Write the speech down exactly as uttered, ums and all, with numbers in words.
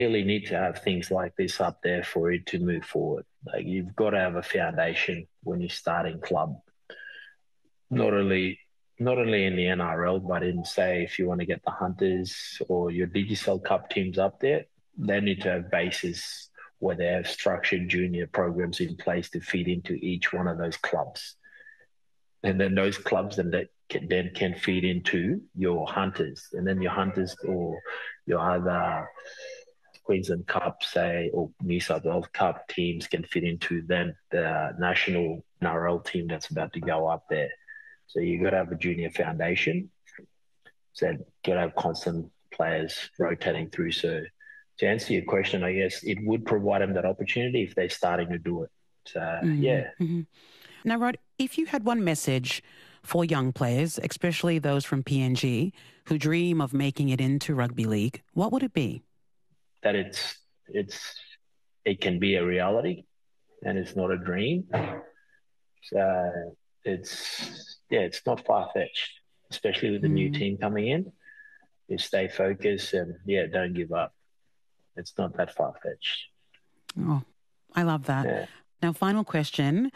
really need to have things like this up there for it to move forward. Like you've got to have a foundation when you're starting club, not only not only in the N R L, but in say if you want to get the Hunters or your Digicel Cup teams up there, they need to have bases where they have structured junior programs in place to feed into each one of those clubs. And then those clubs then that can, then can feed into your Hunters, and then your Hunters or your other Queensland Cup, say, or New South Wales Cup teams can fit into then the national N R L team that's about to go up there. So you got to have a junior foundation. So you got to have constant players rotating through. So to answer your question, I guess it would provide them that opportunity if they're starting to do it. So Mm-hmm. yeah. Mm-hmm. Now, Rod, if you had one message for young players, especially those from P N G who dream of making it into rugby league, what would it be? That it's it's it can be a reality and it's not a dream. So it's yeah, it's not far fetched, especially with the new Mm. team coming in. You stay focused and yeah, don't give up. It's not that far fetched. Oh, I love that. Yeah. Now, final question.